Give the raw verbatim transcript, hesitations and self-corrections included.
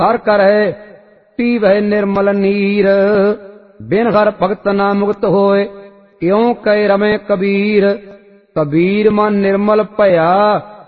हर करहे पीवै निर्मल नीर। बिन हर भगत ना मुक्त होए, इਉਂ कह रमे कबीर। कबीर मन निर्मल भया